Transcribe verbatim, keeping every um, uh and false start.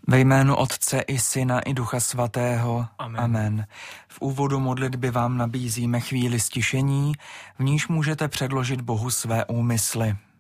Ve jménu Otce i Syna i Ducha Svatého. Amen. Amen. V úvodu modlitby vám nabízíme chvíli stišení, v níž můžete předložit Bohu své úmysly.